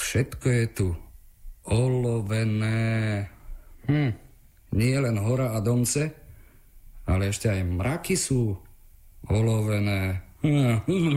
Všetko je tu olovené. Nie len hora a domce, ale ešte aj mraky sú olovené.